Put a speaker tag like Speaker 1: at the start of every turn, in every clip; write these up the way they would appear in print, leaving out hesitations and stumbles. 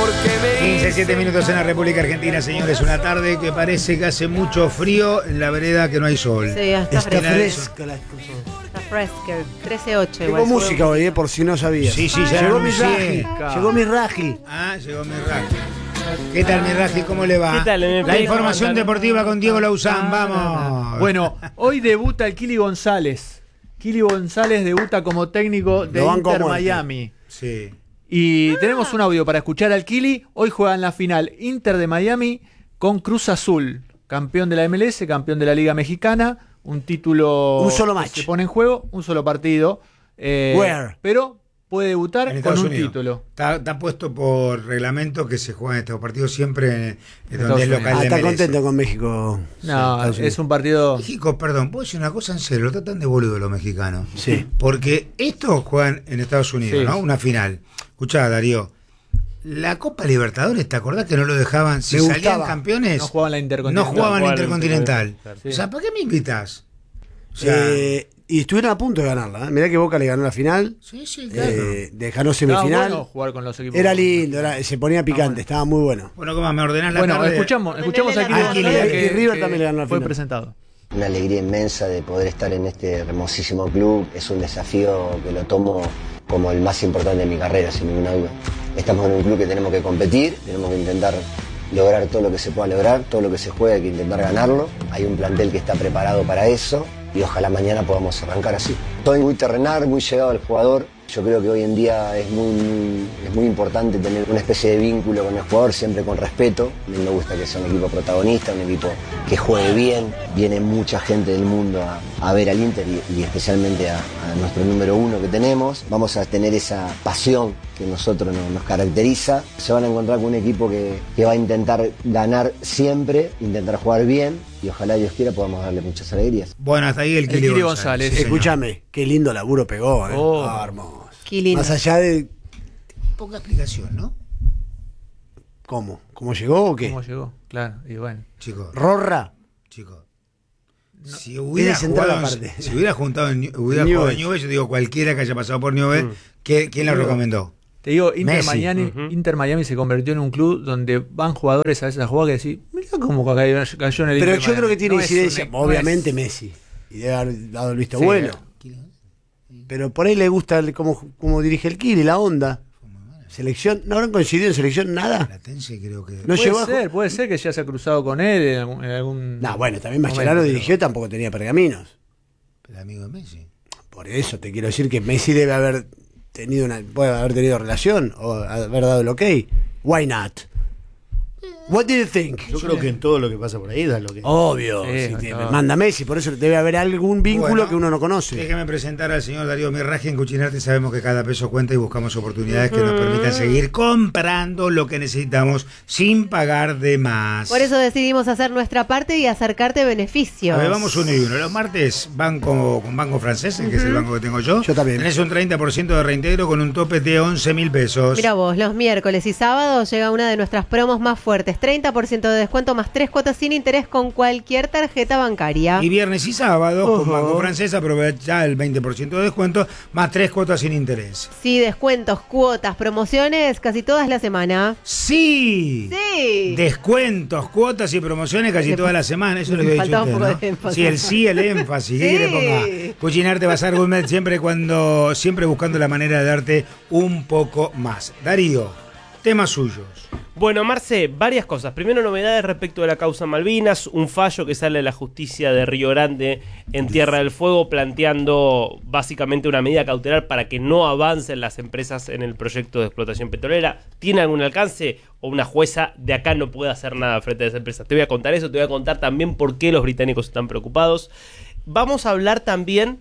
Speaker 1: 15-7 minutos en la República Argentina, señores. Una tarde que parece que hace mucho frío, en la vereda que no hay sol.
Speaker 2: Sí, está
Speaker 3: fresca la
Speaker 2: Está fresca, 13-8
Speaker 3: Tengo
Speaker 2: igual.
Speaker 3: música hoy, por si no sabías.
Speaker 1: Sí, ya
Speaker 3: llegó
Speaker 1: lo
Speaker 3: mi
Speaker 1: anuncié.
Speaker 3: Raji. Llegó mi Raji.
Speaker 1: Llegó mi Raji. ¿Qué tal, mi Raji? ¿Cómo le va?
Speaker 4: ¿Qué tal, MP?
Speaker 1: La información deportiva con Diego Lauzán, vamos.
Speaker 5: Bueno, hoy debuta el Kili González. Kili González debuta como técnico de Inter Miami.
Speaker 1: Sí.
Speaker 5: Y tenemos un audio para escuchar al Kili. Hoy juega en la final Inter de Miami con Cruz Azul, campeón de la MLS, campeón de la Liga Mexicana. Un título
Speaker 3: un solo match.
Speaker 5: Se pone en juego, un solo partido. Pero puede debutar con un título.
Speaker 1: Está puesto por reglamento que se juegan estos partidos siempre donde es local de
Speaker 3: Está
Speaker 1: MLS.
Speaker 3: contento con México.
Speaker 5: No, es un partido...
Speaker 1: México, perdón, ¿puedo decir una cosa en serio? Lo tratan de boludo los mexicanos.
Speaker 3: Sí.
Speaker 1: Porque estos juegan en Estados Unidos,
Speaker 5: Sí.
Speaker 1: ¿no? Una final. Escuchá, Darío. La Copa Libertadores, ¿te acordás que no lo dejaban? Si
Speaker 3: Me
Speaker 1: salían
Speaker 3: gustaba.
Speaker 1: campeones,
Speaker 5: No jugaban la Intercontinental.
Speaker 1: no jugaban la Intercontinental.
Speaker 5: Sí.
Speaker 1: O sea, ¿para qué me invitas? O sea,
Speaker 3: Y estuvieron a punto de ganarla. Mirá que Boca le ganó la final.
Speaker 1: sí, claro.
Speaker 3: Ganó semifinal.
Speaker 5: Bueno jugar con los equipos.
Speaker 3: Era lindo, se ponía picante, estaba muy bueno.
Speaker 1: Bueno, ¿cómo me ordenás la
Speaker 5: Bueno,
Speaker 1: tarde?
Speaker 5: escuchamos a Kili
Speaker 3: Al Kili,
Speaker 5: González
Speaker 3: y River también le ganó la
Speaker 5: fue
Speaker 3: final.
Speaker 5: presentado.
Speaker 6: Una alegría inmensa de poder estar en este hermosísimo club. Es un desafío que lo tomo como el más importante de mi carrera, sin ninguna duda. Estamos en un club que tenemos que competir, tenemos que intentar lograr todo lo que se pueda lograr, todo lo que se juegue hay que intentar ganarlo. Hay un plantel que está preparado para eso y ojalá mañana podamos arrancar así. Estoy muy terrenal, muy llegado al jugador. Yo creo que hoy en día es muy importante tener una especie de vínculo con el jugador, siempre con respeto. A mí me gusta que sea un equipo protagonista, un equipo que juegue bien. Viene mucha gente del mundo a ver al Inter y especialmente a nuestro número uno que tenemos. Vamos a tener esa pasión que nosotros nos caracteriza. Se van a encontrar con un equipo que va a intentar ganar siempre, intentar jugar bien y ojalá Dios quiera podamos darle muchas alegrías.
Speaker 1: Bueno, hasta ahí el Kili González. Sí,
Speaker 3: Escúchame, qué lindo laburo pegó,
Speaker 5: Oh.
Speaker 3: hermoso.
Speaker 2: Qué lindo.
Speaker 3: Más allá de
Speaker 1: Poca explicación, ¿no?
Speaker 3: cómo llegó o qué.
Speaker 5: ¿Cómo llegó? Claro, y bueno.
Speaker 1: Chicos,
Speaker 3: Rorra.
Speaker 1: si hubiera
Speaker 3: Tiene central
Speaker 1: jugado,
Speaker 3: aparte.
Speaker 1: si hubiera jugado en Newell's, yo digo cualquiera que haya pasado por Newell's, ¿quién la recomendó?
Speaker 5: Te digo,
Speaker 1: Messi.
Speaker 5: Inter Miami se convirtió en un club donde van jugadores a veces a jugar que decís, mirá cómo cayó en el
Speaker 3: Pero
Speaker 5: Inter
Speaker 3: yo
Speaker 5: Miami.
Speaker 3: creo que tiene
Speaker 5: No es
Speaker 3: incidencia,
Speaker 5: un-
Speaker 3: obviamente
Speaker 5: no es-
Speaker 3: Messi. Y debe haber dado el visto
Speaker 5: Sí,
Speaker 3: bueno. Pero por ahí le gusta cómo dirige el Kili, la onda. Selección, ¿no habrán coincidido en selección nada?
Speaker 1: Platense creo que...
Speaker 3: No llegó
Speaker 5: Puede ser que ya se ha cruzado con él en algún
Speaker 3: No, bueno, también Mascherano
Speaker 5: momento,
Speaker 3: dirigió, tampoco tenía pergaminos.
Speaker 1: El amigo de Messi.
Speaker 3: Por eso te quiero decir que Messi debe haber puede haber tenido relación o haber dado el ok. Why not? What do you think?
Speaker 7: Yo creo que en todo lo que pasa por ahí da lo que...
Speaker 3: Obvio,
Speaker 5: Sí,
Speaker 3: si te
Speaker 5: no.
Speaker 3: manda Messi, por eso debe haber algún vínculo
Speaker 1: Bueno,
Speaker 3: que uno no conoce.
Speaker 1: Déjeme presentar al señor Darío Mirraji. En Cuchinarte sabemos que cada peso cuenta y buscamos oportunidades que nos permitan seguir comprando lo que necesitamos sin pagar de más.
Speaker 2: Por eso decidimos hacer nuestra parte y acercarte beneficios.
Speaker 1: A ver, vamos uno y uno. Los martes, con Banco Francés, que es el banco que tengo yo.
Speaker 3: Yo también.
Speaker 1: Tenés un 30% de reintegro con un tope de 11.000 pesos.
Speaker 2: Mira vos, los miércoles y sábados llega una de nuestras promos más fuertes. 30% de descuento más 3 cuotas sin interés con cualquier tarjeta bancaria.
Speaker 1: Y viernes y sábados, con
Speaker 3: Ojo.
Speaker 1: Banco Francés, aprovecha el 20% de descuento más 3 cuotas sin interés.
Speaker 2: Sí, descuentos, cuotas, promociones casi todas la semana.
Speaker 1: ¡Sí!
Speaker 2: Sí.
Speaker 1: Descuentos, cuotas y promociones casi toda la semana. Eso es lo que he dicho
Speaker 2: Faltaba un
Speaker 1: usted,
Speaker 2: poco
Speaker 1: ¿no?
Speaker 2: de énfasis.
Speaker 1: Sí, el sí, el énfasis. ¿Qué
Speaker 2: Sí.
Speaker 1: quiere ponga? Cucinarte Bazar Gourmet siempre buscando la manera de darte un poco más. Darío, temas suyos.
Speaker 4: Bueno, Marce, varias cosas. Primero, novedades respecto de la causa Malvinas. Un fallo que sale de la justicia de Río Grande en Tierra del Fuego planteando básicamente una medida cautelar para que no avancen las empresas en el proyecto de explotación petrolera. ¿Tiene algún alcance o una jueza de acá no puede hacer nada frente a esa empresa? Te voy a contar eso, te voy a contar también por qué los británicos están preocupados. Vamos a hablar también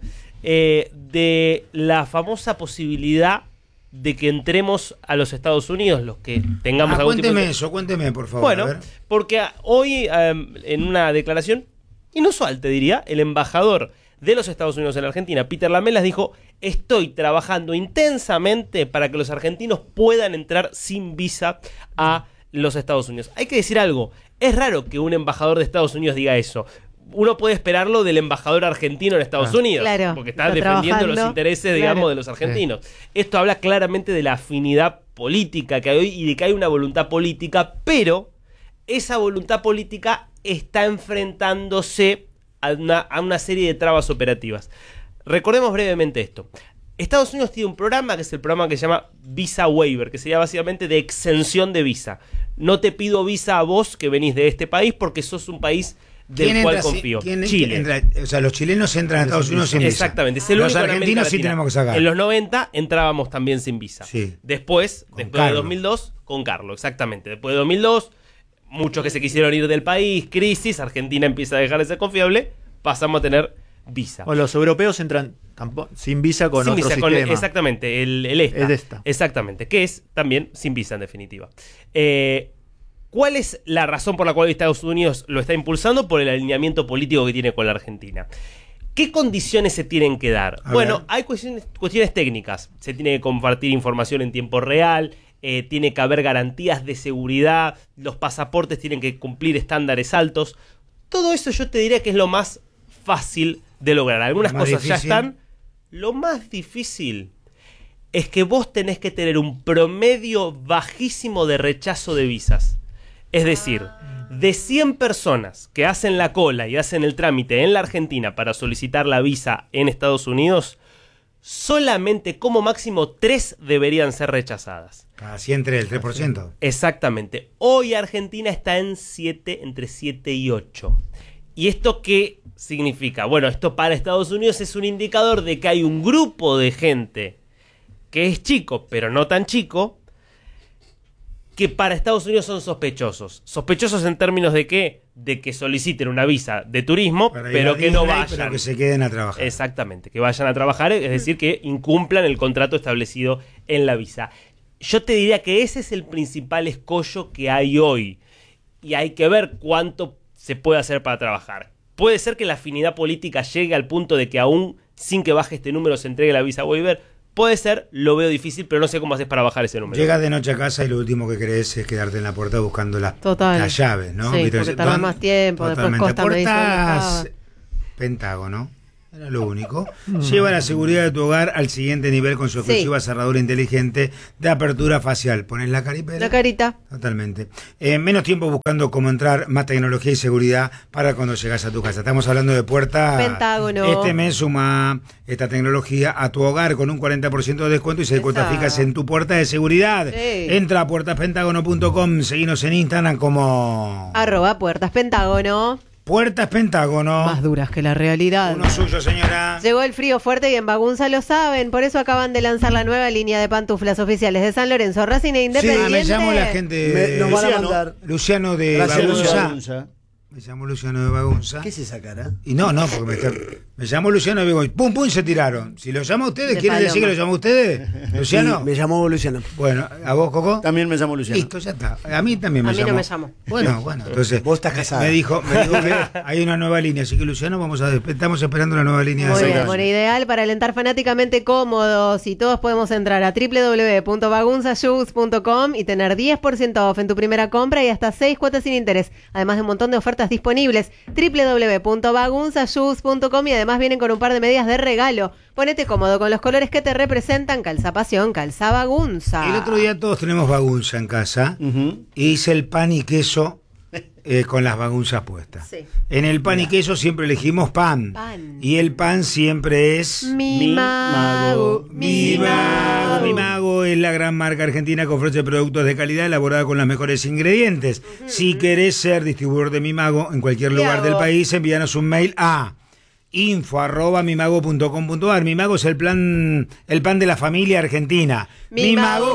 Speaker 4: de la famosa posibilidad de que entremos a los Estados Unidos, los que tengamos algún tipo
Speaker 1: Cuénteme
Speaker 4: de...
Speaker 1: eso, cuénteme, por favor.
Speaker 4: Bueno,
Speaker 1: a ver.
Speaker 4: porque hoy en una declaración inusual, te diría, el embajador de los Estados Unidos en Argentina, Peter Lamelas, dijo: estoy trabajando intensamente para que los argentinos puedan entrar sin visa a los Estados Unidos. Hay que decir algo, es raro que un embajador de Estados Unidos diga eso. Uno puede esperarlo del embajador argentino en Estados Unidos,
Speaker 2: claro,
Speaker 4: porque está
Speaker 2: está
Speaker 4: defendiendo
Speaker 2: trabajando,
Speaker 4: los intereses, digamos,
Speaker 2: claro,
Speaker 4: de los argentinos. Esto habla claramente de la afinidad política que hay hoy y de que hay una voluntad política, pero esa voluntad política está enfrentándose a una serie de trabas operativas. Recordemos brevemente esto. Estados Unidos tiene un programa que es el programa que se llama Visa Waiver, que sería básicamente de exención de visa. No te pido visa a vos que venís de este país porque sos un país del cual confío. Chile.
Speaker 1: O sea, los chilenos entran a Estados Unidos sin visa.
Speaker 4: Exactamente. Es el
Speaker 1: Los
Speaker 4: único en
Speaker 1: argentinos
Speaker 4: América
Speaker 1: sí
Speaker 4: Latina.
Speaker 1: tenemos que sacar.
Speaker 4: En los 90 entrábamos también sin visa.
Speaker 1: Sí.
Speaker 4: Después de
Speaker 1: Carlos.
Speaker 4: 2002, con Carlos, exactamente. Después de 2002, muchos que se quisieron ir del país, crisis, Argentina empieza a dejar de ser confiable, pasamos a tener visa.
Speaker 5: O los europeos entran sin visa con
Speaker 4: Sin
Speaker 5: otro
Speaker 4: visa,
Speaker 5: sistema.
Speaker 4: exactamente, el ESTA.
Speaker 5: El ESTA.
Speaker 4: Exactamente, que es también sin visa en definitiva. ¿Cuál es la razón por la cual Estados Unidos lo está impulsando? Por el alineamiento político que tiene con la Argentina. ¿Qué condiciones se tienen que dar? Bueno, hay cuestiones técnicas. Se tiene que compartir información en tiempo real, tiene que haber garantías de seguridad, los pasaportes tienen que cumplir estándares altos. Todo eso yo te diría que es lo más fácil de lograr. Algunas cosas ya están. Lo más difícil es que vos tenés que tener un promedio bajísimo de rechazo de visas. Es decir, de 100 personas que hacen la cola y hacen el trámite en la Argentina para solicitar la visa en Estados Unidos, solamente como máximo 3 deberían ser rechazadas.
Speaker 1: Casi entre el 3%.
Speaker 4: Exactamente. Hoy Argentina está en 7, entre 7 y 8. ¿Y esto qué significa? Bueno, esto para Estados Unidos es un indicador de que hay un grupo de gente que es chico, pero no tan chico, que para Estados Unidos son sospechosos. Sospechosos en términos de qué? De que soliciten una visa de turismo, pero que no vayan.
Speaker 1: Pero que se queden a trabajar.
Speaker 4: Exactamente, que vayan a trabajar, es decir, que incumplan el contrato establecido en la visa. Yo te diría que ese es el principal escollo que hay hoy. Y hay que ver cuánto se puede hacer para trabajar. Puede ser que la afinidad política llegue al punto de que aún sin que baje este número se entregue la visa waiver. Puede ser, lo veo difícil, pero no sé cómo haces para bajar ese número.
Speaker 1: Llegas de noche a casa y lo último que crees es quedarte en la puerta buscando las llaves, ¿no?
Speaker 2: Sí, porque tardas más tiempo, después Costa me dice dónde estaba.
Speaker 1: Pentágono, era lo único. Lleva la seguridad de tu hogar al siguiente nivel con su exclusiva cerradura inteligente de apertura facial. Pones la caripela.
Speaker 2: La carita.
Speaker 1: Totalmente. Menos tiempo buscando cómo entrar, más tecnología y seguridad para cuando llegas a tu casa. Estamos hablando de Puerta
Speaker 2: Pentágono.
Speaker 1: Este mes suma esta tecnología a tu hogar con un 40% de descuento y se cuentas fijas en tu puerta de seguridad.
Speaker 2: Sí.
Speaker 1: Entra a puertaspentágono.com, seguinos en Instagram como
Speaker 2: @puertaspentágono.
Speaker 1: Puertas Pentágono.
Speaker 2: Más duras que la realidad.
Speaker 1: Uno suyo, señora.
Speaker 2: Llegó el frío fuerte y en Bagunza lo saben, por eso acaban de lanzar la nueva línea de pantuflas oficiales de San Lorenzo, Racing e Independiente.
Speaker 1: Me llamo la gente.
Speaker 3: Nos van a mandar.
Speaker 1: Luciano de
Speaker 3: Gracias,
Speaker 1: Bagunza. Me llamo Luciano de Bagunza.
Speaker 3: ¿Qué es esa cara?
Speaker 1: Y no, porque me llamó Luciano y digo, pum, pum, se tiraron. Si lo llama a ustedes,
Speaker 2: De
Speaker 1: ¿quieren decir que
Speaker 2: Paloma.
Speaker 1: lo llama a ustedes? Luciano.
Speaker 3: Sí, me llamó Luciano.
Speaker 1: Bueno, ¿a vos, Coco?
Speaker 7: También me llamo Luciano.
Speaker 1: Listo, ya está. A mí también me
Speaker 2: A mí
Speaker 1: llamó.
Speaker 2: no me llamó.
Speaker 1: Bueno, entonces.
Speaker 3: Vos estás casada.
Speaker 1: Me dijo que hay una nueva línea, así que Luciano, estamos esperando la nueva línea.
Speaker 2: Muy
Speaker 1: de
Speaker 2: bien,
Speaker 1: San
Speaker 2: bueno, ideal para alentar fanáticamente cómodos y todos podemos entrar a www.bagunzashoes.com y tener 10% off en tu primera compra y hasta 6 cuotas sin interés, además de un montón de ofertas disponibles. www.bagunzashoes.com y además vienen con un par de medidas de regalo. Ponete cómodo con los colores que te representan, calza pasión, calza bagunza.
Speaker 1: El otro día todos tenemos bagunza en casa y hice el pan y queso con las bagunzas puestas.
Speaker 2: Sí.
Speaker 1: En el pan y queso siempre elegimos pan. Y el pan siempre es...
Speaker 2: Mi mago.
Speaker 1: Mi Mago. Mi Mago es la gran marca argentina que ofrece productos de calidad elaborada con los mejores ingredientes. Si querés ser distribuidor de Mi Mago en cualquier lugar del país, envíanos un mail a info@mimago.com.ar. Mi Mago es el pan de la familia argentina.
Speaker 2: Mi Mago